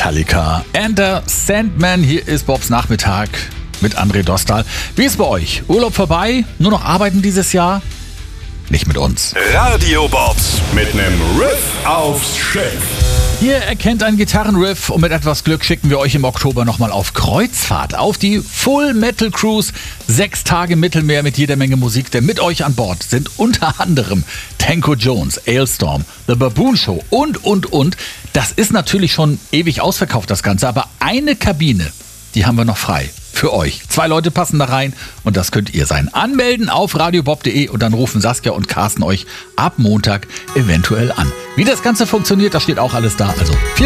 Metallica. Enter Sandman, hier ist Bobs Nachmittag mit André Dostal. Wie ist bei euch? Urlaub vorbei? Nur noch arbeiten dieses Jahr? Nicht mit uns. Radio Bobs mit nem Riff aufs Schiff. Ihr erkennt einen Gitarrenriff und mit etwas Glück schicken wir euch im Oktober nochmal auf Kreuzfahrt, auf die Full Metal Cruise. 6 Tage Mittelmeer mit jeder Menge Musik, denn mit euch an Bord sind unter anderem Tanko Jones, Alestorm, The Baboon Show und. Das ist natürlich schon ewig ausverkauft, das Ganze, aber eine Kabine, die haben wir noch frei. Für euch. 2 Leute passen da rein und das könnt ihr sein. Anmelden auf radiobob.de und dann rufen Saskia und Carsten euch ab Montag eventuell an. Wie das Ganze funktioniert, das steht auch alles da. Also viel